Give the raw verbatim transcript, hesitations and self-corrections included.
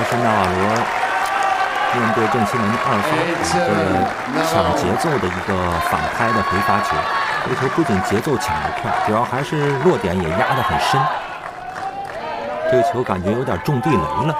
是纳瓦罗面对郑钦文的二发，这个抢节奏的一个反拍的回发球。这个球不仅节奏抢得快，主要还是落点也压得很深。这个球感觉有点中地雷了。